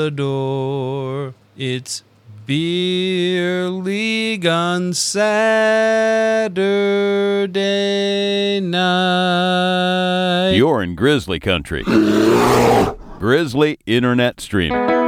the door. It's Beer League on Saturday night. You're in Grizzly country. Grizzly Internet Streaming.